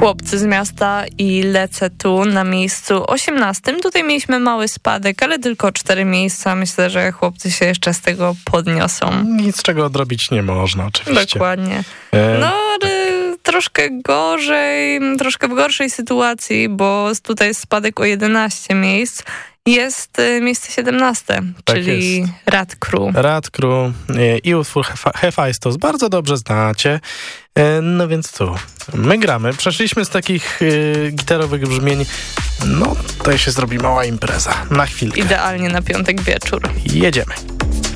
Chłopcy z miasta i lecę tu na miejscu 18. Tutaj mieliśmy mały spadek, ale tylko 4 miejsca. Myślę, że chłopcy się jeszcze z tego podniosą. Nic czego odrobić nie można, oczywiście. Dokładnie. No, ale troszkę w gorszej sytuacji, bo tutaj jest spadek o 11 miejsc. Jest miejsce 17, tak czyli jest. Rad Crew. Rad Crew i utwór Hephaistos bardzo dobrze znacie. No więc co, my gramy. Przeszliśmy z takich gitarowych brzmień. No, tutaj się zrobi mała impreza. Na chwilkę. Idealnie na piątek wieczór. Jedziemy.